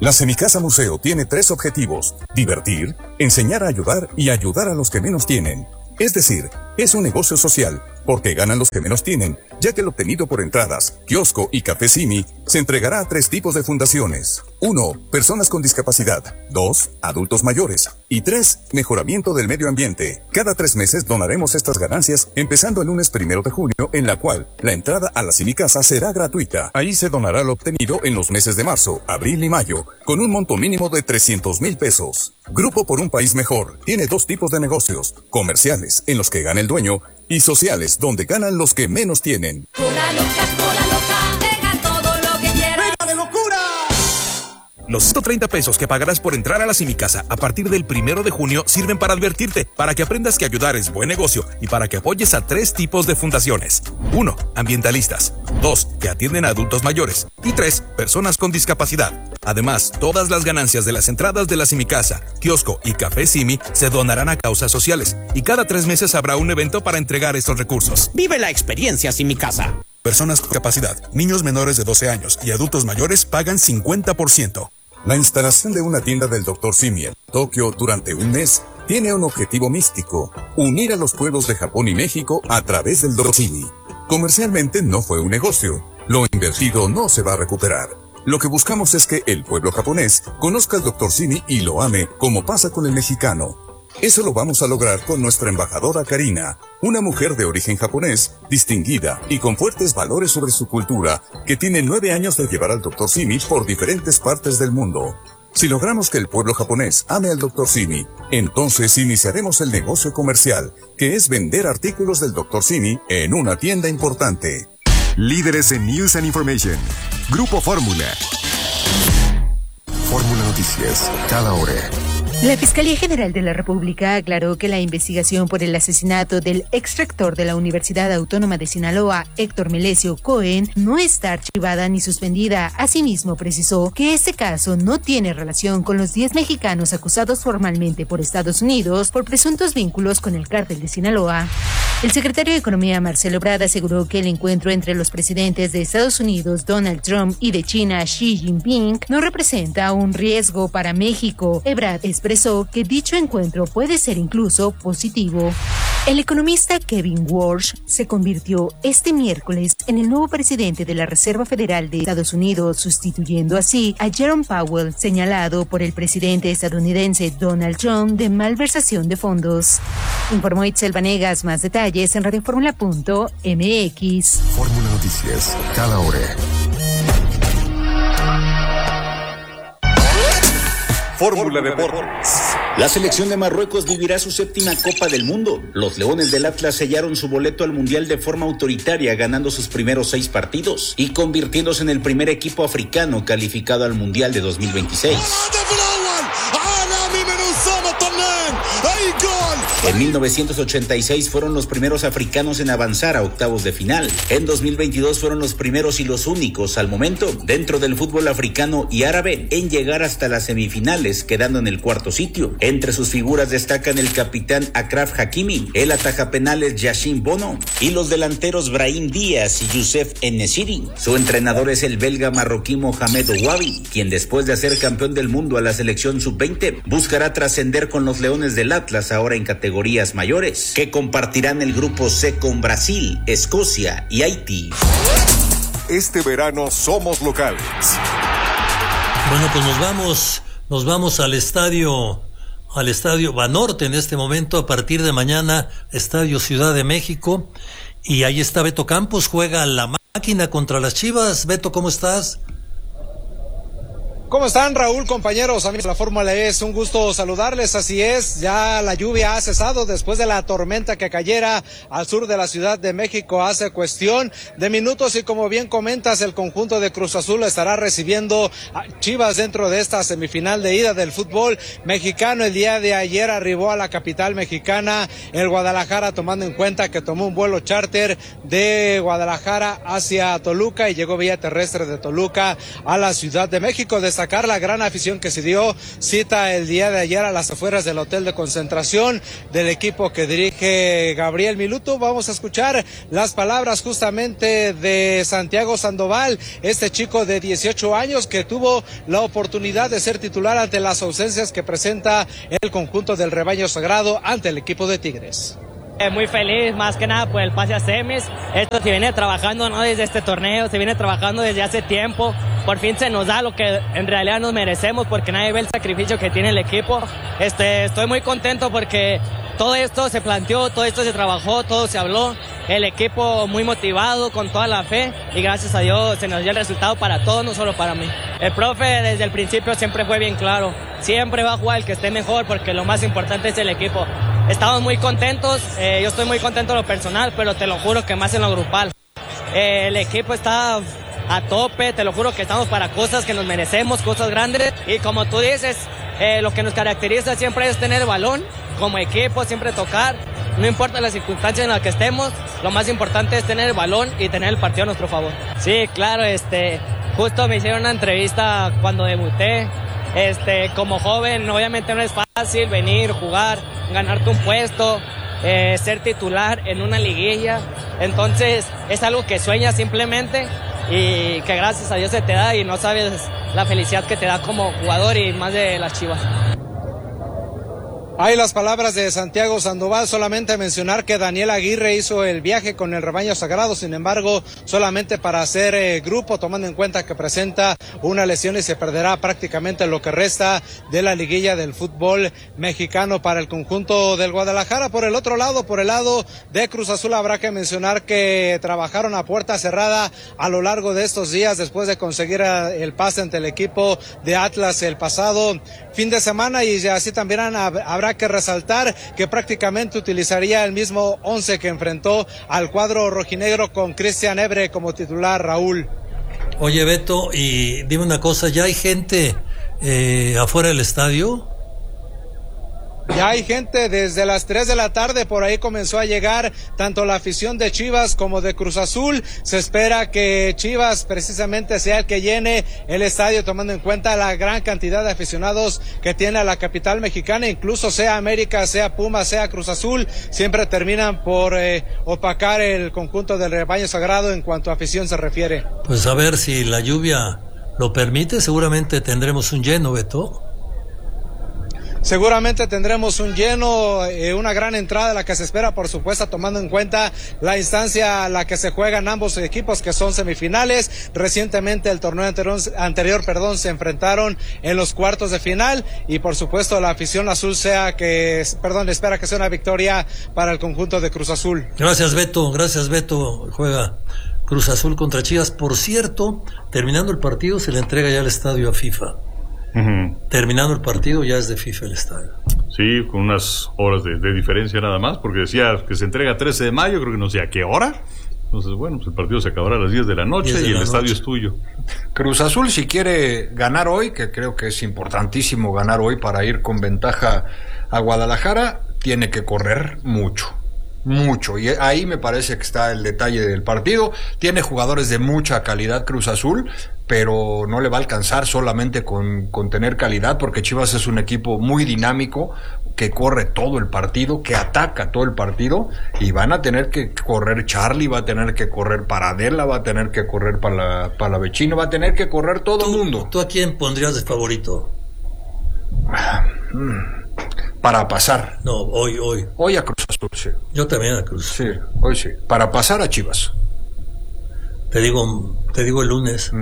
La Semicasa Museo tiene 3 objetivos: divertir, enseñar a ayudar y ayudar a los que menos tienen. Es decir, es un negocio social, porque ganan los que menos tienen, ya que el obtenido por entradas, kiosco y café Simi se entregará a 3 tipos de fundaciones. 1. Personas con discapacidad. 2. Adultos mayores. Y 3. Mejoramiento del medio ambiente. Cada 3 meses donaremos estas ganancias, empezando el lunes 1 de junio, en la cual la entrada a la Semicasa será gratuita. Ahí se donará lo obtenido en los meses de marzo, abril y mayo, con un monto mínimo de 300,000 pesos. Grupo por un País Mejor tiene 2 tipos de negocios: comerciales, en los que gana el dueño, y sociales, donde ganan los que menos tienen. Cola loca, deja todo lo que quieras. ¡Venga de locura! Los 130 pesos que pagarás por entrar a la Semicasa a partir del 1 de junio sirven para advertirte, para que aprendas que ayudar es buen negocio y para que apoyes a 3 tipos de fundaciones. 1. Ambientalistas. 2. Que atienden a adultos mayores. Y 3. Personas con discapacidad. Además, todas las ganancias de las entradas de la Semicasa, kiosco y café Simi se donarán a causas sociales. Y cada 3 meses habrá un evento para entregar estos recursos. Vive la experiencia Semicasa. Personas con discapacidad, niños menores de 12 años y adultos mayores pagan 50%. La instalación de una tienda del Dr. Simi en Tokio durante un mes tiene un objetivo místico: unir a los pueblos de Japón y México a través del Dr. Simi. Comercialmente no fue un negocio. Lo invertido no se va a recuperar. Lo que buscamos es que el pueblo japonés conozca al Dr. Simi y lo ame, como pasa con el mexicano. Eso lo vamos a lograr con nuestra embajadora Karina, una mujer de origen japonés, distinguida y con fuertes valores sobre su cultura, que tiene 9 años de llevar al Dr. Simi por diferentes partes del mundo. Si logramos que el pueblo japonés ame al Dr. Simi, entonces iniciaremos el negocio comercial, que es vender artículos del Dr. Simi en una tienda importante. Líderes en News and Information. Grupo Fórmula. Fórmula Noticias, cada hora. La Fiscalía General de la República aclaró que la investigación por el asesinato del exrector de la Universidad Autónoma de Sinaloa, Héctor Melesio Cohen, no está archivada ni suspendida. Asimismo, precisó que este caso no tiene relación con los 10 mexicanos acusados formalmente por Estados Unidos por presuntos vínculos con el cártel de Sinaloa. El secretario de Economía, Marcelo Ebrard, aseguró que el encuentro entre los presidentes de Estados Unidos, Donald Trump, y de China, Xi Jinping, no representa un riesgo para México. Ebrard expresó que dicho encuentro puede ser incluso positivo. El economista Kevin Walsh se convirtió este miércoles en el nuevo presidente de la Reserva Federal de Estados Unidos, sustituyendo así a Jerome Powell, señalado por el presidente estadounidense Donald Trump de malversación de fondos. Informó Itzel Vanegas. Más detalles en radioformula.mx. Fórmula Noticias, cada hora. Fórmula Deportes. La selección de Marruecos vivirá su 7ª Copa del Mundo. Los Leones del Atlas sellaron su boleto al Mundial de forma autoritaria, ganando sus primeros 6 partidos y convirtiéndose en el primer equipo africano calificado al Mundial de 2026. En 1986 fueron los primeros africanos en avanzar a octavos de final. En 2022 fueron los primeros y los únicos al momento dentro del fútbol africano y árabe en llegar hasta las semifinales, quedando en el 4º sitio. Entre sus figuras destacan el capitán Achraf Hakimi, el atajapenales Yacine Bono y los delanteros Brahim Díaz y Youssef En-Nesyri. Su entrenador es el belga marroquí Mohamed Ouabi, quien después de ser campeón del mundo a la selección sub-20 buscará trascender con los Leones del Atlas ahora en categorías mayores, que compartirán el grupo C con Brasil, Escocia y Haití. Este verano somos locales. Bueno, pues nos vamos al estadio Banorte en este momento, a partir de mañana, Estadio Ciudad de México, y ahí está Beto Campos, juega la máquina contra las Chivas. Beto, ¿cómo estás? ¿Cómo están, Raúl, compañeros, amigos de la Fórmula E? Es un gusto saludarles. Así es, ya la lluvia ha cesado después de la tormenta que cayera al sur de la Ciudad de México hace cuestión de minutos, y como bien comentas, el conjunto de Cruz Azul estará recibiendo a Chivas dentro de esta semifinal de ida del fútbol mexicano. El día de ayer arribó a la capital mexicana el Guadalajara, tomando en cuenta que tomó un vuelo charter de Guadalajara hacia Toluca y llegó vía terrestre de Toluca a la Ciudad de México. De esta destacar la gran afición que se dio cita el día de ayer a las afueras del hotel de concentración del equipo que dirige Gabriel Miluto. Vamos a escuchar las palabras justamente de Santiago Sandoval, este chico de 18 años que tuvo la oportunidad de ser titular ante las ausencias que presenta el conjunto del rebaño sagrado ante el equipo de Tigres. Muy feliz, más que nada por el pase a semis. Esto se viene trabajando no desde este torneo, se viene trabajando desde hace tiempo. Por fin se nos da lo que en realidad nos merecemos, porque nadie ve el sacrificio que tiene el equipo. Estoy muy contento porque todo esto se planteó, todo esto se trabajó, todo se habló. El equipo muy motivado, con toda la fe, y gracias a Dios se nos dio el resultado para todos, no solo para mí. El profe desde el principio siempre fue bien claro, siempre va a jugar el que esté mejor, porque lo más importante es el equipo. Estamos muy contentos, yo estoy muy contento en lo personal, pero te lo juro que más en lo grupal. El equipo está a tope, te lo juro que estamos para cosas que nos merecemos, cosas grandes, y como tú dices, lo que nos caracteriza siempre es tener el balón, como equipo, siempre tocar, no importa las circunstancias en las que estemos, lo más importante es tener el balón y tener el partido a nuestro favor. Sí, claro, justo me hicieron una entrevista cuando debuté. Como joven, obviamente no es fácil venir, jugar, ganarte un puesto, ser titular en una liguilla. Entonces es algo que sueñas simplemente y que gracias a Dios se te da, y no sabes la felicidad que te da como jugador, y más de las Chivas. Hay las palabras de Santiago Sandoval. Solamente mencionar que Daniel Aguirre hizo el viaje con el rebaño sagrado, sin embargo, solamente para hacer grupo, tomando en cuenta que presenta una lesión y se perderá prácticamente lo que resta de la liguilla del fútbol mexicano para el conjunto del Guadalajara. Por el otro lado, por el lado de Cruz Azul, habrá que mencionar que trabajaron a puerta cerrada a lo largo de estos días después de conseguir el pase ante el equipo de Atlas el pasado fin de semana, y así también habrá que resaltar que prácticamente utilizaría el mismo 11 que enfrentó al cuadro rojinegro, con Cristian Ebre como titular, Raúl. Oye, Beto, y dime una cosa, ¿ya hay gente afuera del estadio? Ya hay gente desde las 3 de la tarde, por ahí comenzó a llegar tanto la afición de Chivas como de Cruz Azul. Se espera que Chivas precisamente sea el que llene el estadio, tomando en cuenta la gran cantidad de aficionados que tiene a la capital mexicana. Incluso sea América, sea Pumas, sea Cruz Azul, siempre terminan por opacar el conjunto del rebaño sagrado en cuanto a afición se refiere. Pues a ver si la lluvia lo permite, seguramente tendremos un lleno, Beto. Seguramente tendremos un lleno, una gran entrada, la que se espera, por supuesto, tomando en cuenta la instancia a la que se juegan ambos equipos, que son semifinales. Recientemente el torneo anterior, se enfrentaron en los cuartos de final, y por supuesto la afición azul espera que sea una victoria para el conjunto de Cruz Azul. Gracias, Beto. Juega Cruz Azul contra Chivas. Por cierto, terminando el partido se le entrega ya el estadio a FIFA. Terminando el partido ya es de FIFA el estadio. Sí, con unas horas de diferencia nada más, porque decía que se entrega 13 de mayo, creo que no sé a qué hora. Entonces, bueno, pues el partido se acabará a las 10 de la noche y el estadio es tuyo. Cruz Azul, si quiere ganar hoy, que creo que es importantísimo ganar hoy para ir con ventaja a Guadalajara, tiene que correr mucho, y ahí me parece que está el detalle del partido. Tiene jugadores de mucha calidad Cruz Azul, pero no le va a alcanzar solamente con tener calidad, porque Chivas es un equipo muy dinámico, que corre todo el partido, que ataca todo el partido, y van a tener que correr Charlie, va a tener que correr Paradela, va a tener que correr Palavecino, va a tener que correr todo el mundo. ¿Tú a quién pondrías de favorito? Para pasar. No, hoy. Hoy a Cruz Azul, sí. Yo también a Cruz. Sí, hoy sí. Para pasar a Chivas. Te digo el lunes.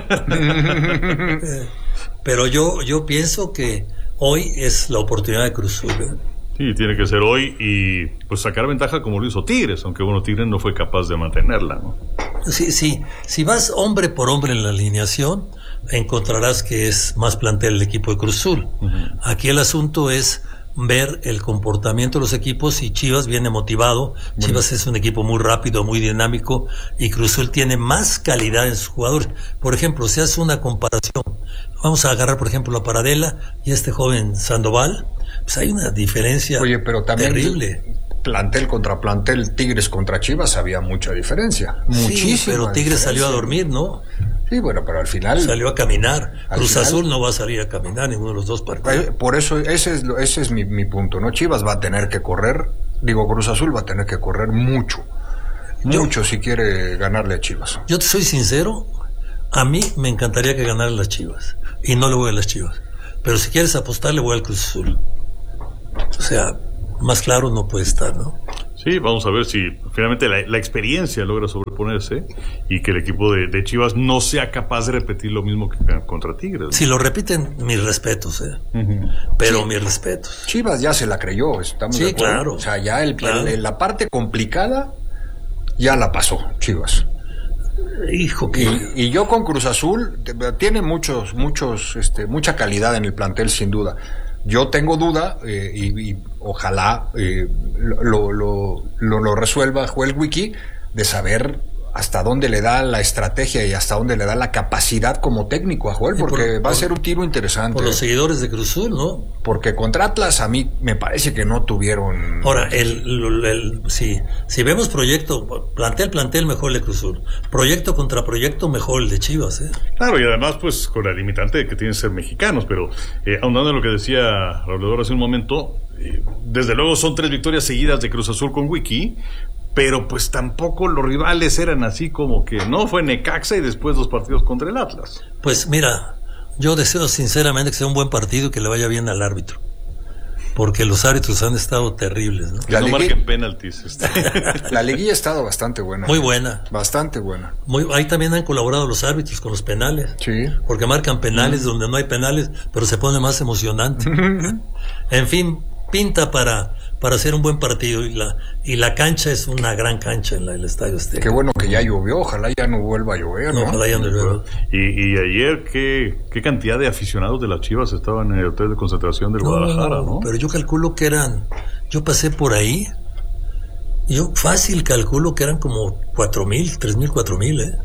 Pero yo pienso que hoy es la oportunidad de Cruz Azul. Sí, tiene que ser hoy y pues sacar ventaja como lo hizo Tigres, aunque bueno, Tigres no fue capaz de mantenerla, ¿no? Sí. Si vas hombre por hombre en la alineación, encontrarás que es más plantel el equipo de Cruz Azul. Aquí el asunto es ver el comportamiento de los equipos, y Chivas viene motivado. Chivas es un equipo muy rápido, muy dinámico, y Cruz Azul tiene más calidad en sus jugadores. Por ejemplo, si hace una comparación, vamos a agarrar por ejemplo a Paradela y a este joven Sandoval, pues hay una diferencia. Oye, pero también terrible. Plantel contra plantel, Tigres contra Chivas, había mucha diferencia. Muchísima. Sí, pero Tigres salió a dormir, ¿no? Sí, bueno, pero al final... Salió a caminar. Cruz final, Azul no va a salir a caminar ninguno de los dos partidos. Por eso, ese es mi punto, ¿no? Chivas va a tener que correr, Cruz Azul va a tener que correr mucho si quiere ganarle a Chivas. Yo te soy sincero, a mí me encantaría que ganaran las Chivas, y no le voy a las Chivas. Pero si quieres apostar, le voy al Cruz Azul. O sea, más claro no puede estar, ¿no? Sí, vamos a ver si finalmente la experiencia logra sobreponerse y que el equipo de Chivas no sea capaz de repetir lo mismo que contra Tigres, ¿no? Si lo repiten, mis respetos, pero mis respetos. Chivas ya se la creyó, estamos de acuerdo. Claro. O sea, ya la parte complicada ya la pasó Chivas. Hijo que... Y yo con Cruz Azul, tiene mucha calidad en el plantel, sin duda. Yo tengo duda, y ojalá lo resuelva Joel Wiki, de saber hasta dónde le da la estrategia y hasta dónde le da la capacidad como técnico a Joel, porque va a ser un tiro interesante. Por los seguidores de Cruz Azul, ¿no? Porque contra Atlas a mí me parece que no tuvieron... Ahora, si vemos proyecto, plantel mejor el de Cruz Azul, proyecto contra proyecto mejor el de Chivas, Claro, y además pues con la limitante de que tienen que ser mexicanos, pero ahondando en lo que decía Raúl hace un momento, desde luego son 3 victorias seguidas de Cruz Azul con Wiki, pero pues tampoco los rivales eran así como que no fue Necaxa y después 2 partidos contra el Atlas. Pues mira, yo deseo sinceramente que sea un buen partido y que le vaya bien al árbitro, porque los árbitros han estado terribles, ¿no? No marquen penaltis. La liguilla ha estado bastante buena. Muy buena. Bastante buena. Ahí también han colaborado los árbitros con los penales. Sí. Porque marcan penales donde no hay penales, pero se pone más emocionante. En fin, pinta para hacer un buen partido, y la cancha es una gran cancha en el Estadio Azteca. Qué bueno que ya llovió, ojalá ya no vuelva a llover, ¿no? Ojalá ya no llueva. Y ayer qué cantidad de aficionados de las Chivas estaban en el hotel de concentración del Guadalajara, ¿no? Pero yo calculo que yo pasé por ahí, yo fácil calculo que eran como 4,000, 3,000, 4,000,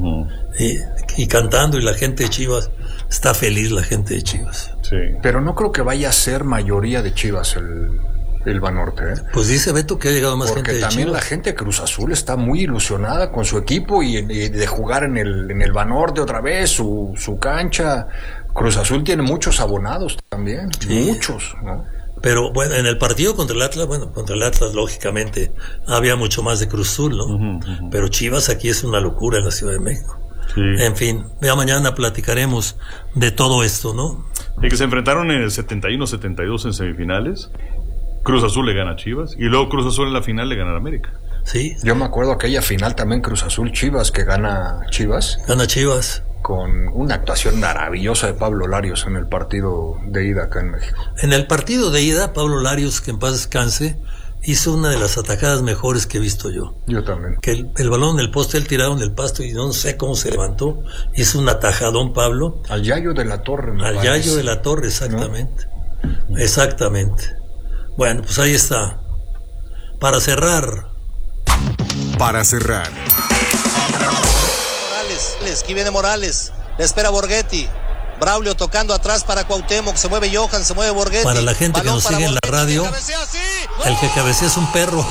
y cantando, y la gente de Chivas está feliz, la gente de Chivas. Sí. Pero no creo que vaya a ser mayoría de Chivas el Banorte, Pues dice Beto que ha llegado más gente de Chivas. Porque también la gente de Cruz Azul está muy ilusionada con su equipo y de jugar en el Banorte otra vez, su cancha. Cruz Azul tiene muchos abonados también, muchos, ¿no? Pero bueno, en el partido contra el Atlas, lógicamente había mucho más de Cruz Azul, ¿no? Pero Chivas aquí es una locura en la Ciudad de México. Sí. En fin, ya mañana platicaremos de todo esto, ¿no? Y que se enfrentaron en el 71-72 en semifinales. Cruz Azul le gana a Chivas y luego Cruz Azul en la final le gana a América. Sí. Yo me acuerdo aquella final también Cruz Azul Chivas, que gana Chivas. Gana Chivas. Con una actuación maravillosa de Pablo Larios en el partido de ida acá en México. En el partido de ida, Pablo Larios, que en paz descanse, hizo una de las atajadas mejores que he visto yo. Yo también. Que el balón en el poste, él tiraron del pasto y no sé cómo se levantó. Hizo un atajadón, Pablo. Al Yayo de la Torre. Al Yayo de la Torre, exactamente. ¿No? Exactamente. Bueno, pues ahí está. Para cerrar. Morales, aquí viene Morales. Le espera Borghetti. Braulio tocando atrás para Cuauhtémoc. Se mueve Johan, se mueve Borghetti. Para la gente que nos sigue en la radio, el que cabecea es un perro.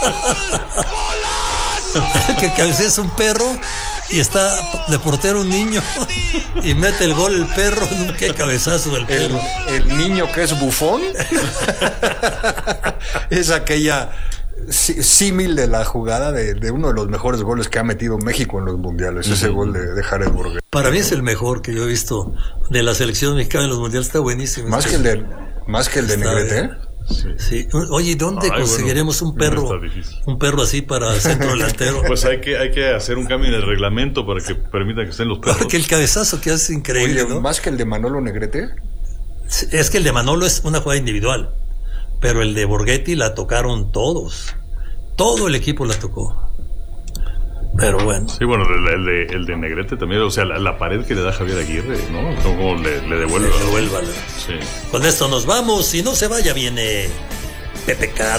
El que cabecea es un perro y está de portero un niño y mete el gol el perro. Qué cabezazo del perro. El niño que es Bufón. Es aquella símil de la jugada de uno de los mejores goles que ha metido México en los mundiales, ese gol de Jared Borghetti. Para mí es el mejor que yo he visto de la selección mexicana en los mundiales, está buenísimo. Más que el de Negrete. Sí. Oye, ¿dónde conseguiremos un perro así para centro delantero? Pues hay que hacer un cambio en el reglamento para que permita que estén los perros. Porque el cabezazo que hace es increíble. Oye, ¿no? Más que el de Manolo Negrete. Es que el de Manolo es una jugada individual, pero el de Borghetti la tocaron todos. Todo el equipo la tocó. Pero bueno. Sí, bueno, el de Negrete también, o sea, la pared que le da Javier Aguirre, ¿no? Como le devuelve. Sí. Con esto nos vamos y no se vaya, viene Pepe Carlos.